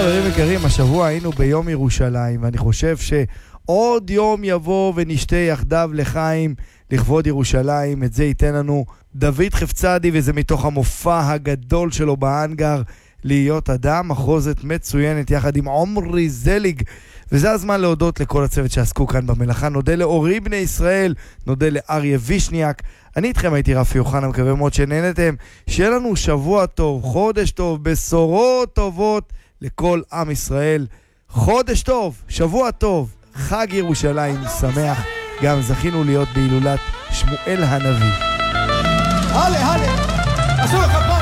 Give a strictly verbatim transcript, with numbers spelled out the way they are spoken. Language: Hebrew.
חברים יקרים, השבוע היינו ביום ירושלים, ואני חושב שעוד יום יבוא ונשתה יחדיו לחיים לכבוד ירושלים. את זה ייתן לנו דוד חפצדי, וזה מתוך המופע הגדול שלו באנגר להיות אדם, מחרוזת מצוינת יחד עם עומרי זליג. וזה הזמן להודות לכל הצוות שעסקו כאן במלאכה. נודה לאורי בני ישראל, נודה לאריה וישניאק. אני איתכם הייתי רפי יוחנה, מקווה מאוד שנהנתם. שיהיה לנו שבוע טוב, חודש טוב, בשורות טובות לכל עם ישראל. חודש טוב, שבוע טוב, חג ירושלים שמח. גם זכינו להיות בהילולת שמואל הנביא. הלאה, הלאה, עשו לך פעם.